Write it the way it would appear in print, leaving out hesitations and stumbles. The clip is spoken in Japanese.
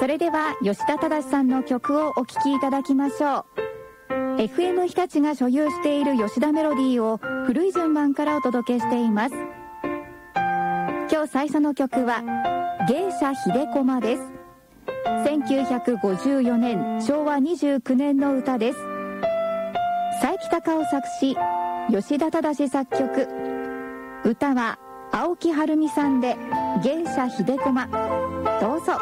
それでは吉田忠さんの曲をお聴きいただきましょう。 FM 日立が所有している吉田メロディーを古い順番からお届けしています。今日最初の曲は芸者秀駒です。1954年昭和29年の歌です。佐伯隆夫作詞、吉田忠作曲。歌は青木はるみさんで芸者秀駒。どうぞ。